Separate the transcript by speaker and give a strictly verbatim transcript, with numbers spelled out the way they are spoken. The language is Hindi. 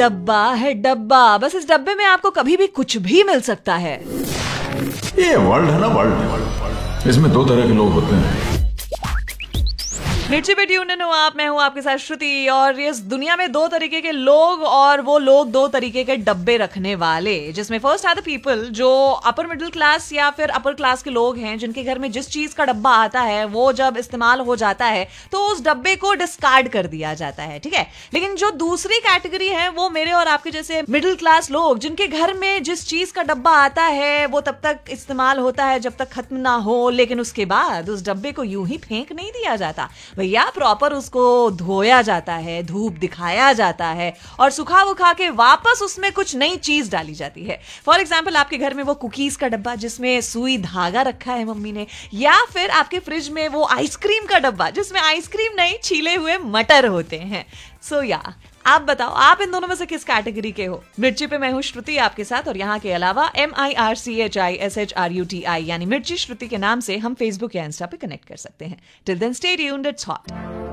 Speaker 1: डब्बा है डब्बा, बस इस डब्बे में आपको कभी भी कुछ भी मिल सकता है।
Speaker 2: ये वर्ल्ड है ना, वर्ल्ड, इसमें दो तरह के लोग होते हैं।
Speaker 1: मिर्ची पे ट्यून इन हो आप, मैं हूँ आपके साथ श्रुति, और इस दुनिया में दो तरीके के लोग, और वो लोग दो तरीके के डब्बे रखने वाले, जिसमें फर्स्ट आर द पीपल जो अपर मिडिल क्लास या फिर अपर क्लास के लोग हैं, जिनके घर में जिस चीज का डब्बा आता है वो जब इस्तेमाल हो जाता है तो उस डब्बे को डिस्कार्ड कर दिया जाता है, ठीक है। लेकिन जो दूसरी कैटेगरी है वो मेरे और आपके जैसे मिडिल क्लास लोग, जिनके घर में जिस चीज का डब्बा आता है वो तब तक इस्तेमाल होता है जब तक खत्म ना हो, लेकिन उसके बाद उस डब्बे को यूं ही फेंक नहीं दिया जाता भैया, प्रॉपर उसको धोया जाता है, धूप दिखाया जाता है और सुखा वुखा के वापस उसमें कुछ नई चीज डाली जाती है। फॉर एग्जाम्पल आपके घर में वो कुकीज का डब्बा जिसमें सुई धागा रखा है मम्मी ने, या फिर आपके फ्रिज में वो आइसक्रीम का डब्बा जिसमें आइसक्रीम नहीं छीले हुए मटर होते हैं। सो so, या आप बताओ आप इन दोनों में से किस कैटेगरी के हो। मिर्ची पे मैं हूं श्रुति आपके साथ, और यहाँ के अलावा M I R C H I S H R U T I यानी मिर्ची श्रुति के नाम से हम फेसबुक या इंस्टा पे कनेक्ट कर सकते हैं। Till then stay tuned, it's hot.